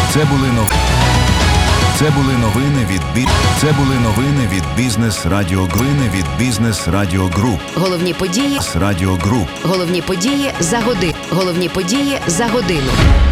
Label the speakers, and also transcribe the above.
Speaker 1: Це були новини від Бізнес Радіо Глини від Бізнес Радіо Груп.
Speaker 2: Головні події
Speaker 1: Радіо Груп.
Speaker 2: Головні події за годину.